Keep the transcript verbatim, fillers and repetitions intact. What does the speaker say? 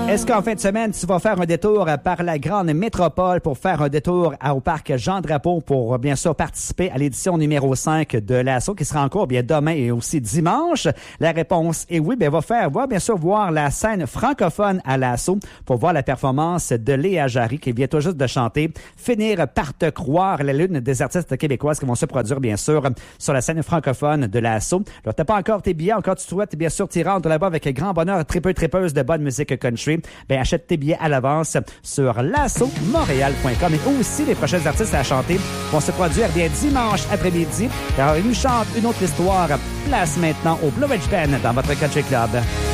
Est-ce qu'en fin de semaine, tu vas faire un détour par la grande métropole pour faire un détour au parc Jean-Drapeau pour, bien sûr, participer à l'édition numéro cinq de l'Assaut qui sera en cours bien demain et aussi dimanche? La réponse est oui. Bien, va faire, va bien sûr voir la scène francophone à l'Assaut pour voir la performance de Léa Jarry qui vient tout juste de chanter « Finir par te croire », la lune des artistes québécoises qui vont se produire, bien sûr, sur la scène francophone de l'Assaut. Alors, t'as pas encore tes billets, encore tu souhaites, bien sûr, t'y rendre là-bas avec grand bonheur, tripeux, tripeuse de bonne musique country. Ben, achète tes billets à l'avance sur l'assaut montréal point com. Et aussi, les prochains artistes à chanter vont se produire bien dimanche après-midi. Alors, ils nous chantent une autre histoire. Place maintenant au Blue Ridge Band dans votre Country Club.